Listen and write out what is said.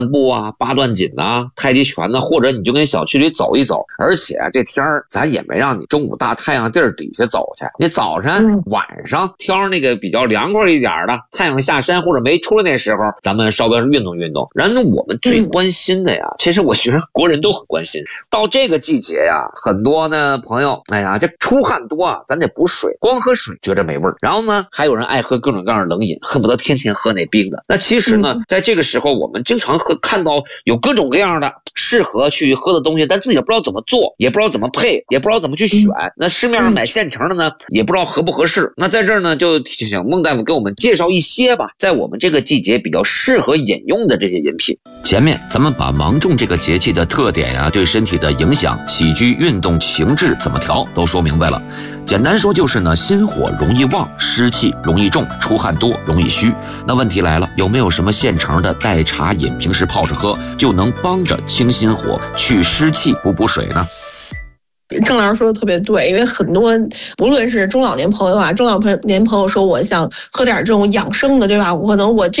步啊、八段锦啊、太极拳啊，或者你就跟小区里走一走。而且这天儿咱也没让你中午大太阳地儿底下走去，你早晨、晚上挑那个比较凉快一点的，太阳下山或者没出来那时候，咱们稍微运动运动。然后我们最关心的呀，其实我觉得国人都很关心。到这个季节呀，很多呢朋友，哎呀，这出汗多啊，咱得补水，光喝水觉着没味儿。然后呢，还有人爱喝各种各样的冷饮，恨不得天天喝那冰的。那其实呢，在这个时候，我们经常看到有各种各样的适合去喝的东西，但自己也不知道怎么做，也不知道怎么配，也不知道怎么去选。那市面上买现成的呢，也不知道合不合适。那在这儿呢，就请孟大夫给我们介绍一些吧，在我们这个季节比较适合饮用的这些饮品。 前面咱们把芒种这个节气的特点呀，对身体的影响、起居、运动、情志怎么调都说明白了。简单说就是呢，心火容易旺，湿气容易重，出汗多，容易虚。那问题来了，有没有什么现成的代茶饮，平时泡着喝就能帮着清心火、去湿气、补水呢？ 郑老师说的特别对，因为很多不论是中老年朋友啊，中老年朋友说我想喝点这种养生的，对吧？我可能我这